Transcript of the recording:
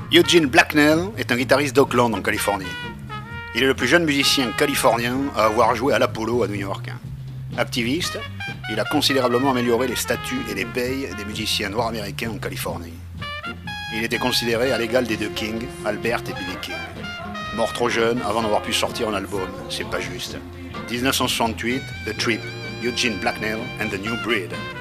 Eugene Blacknell est un guitariste d'Oakland en Californie. Il est le plus jeune musicien californien à avoir joué à l'Apollo à New York. Activiste, il a considérablement amélioré les statuts et les payes des musiciens noirs américains en Californie. Il était considéré à l'égal des deux Kings, Albert et Billy King. Mort trop jeune avant d'avoir pu sortir un album, c'est pas juste. 1968, The Trip, Eugene Blacknell and the New Breed.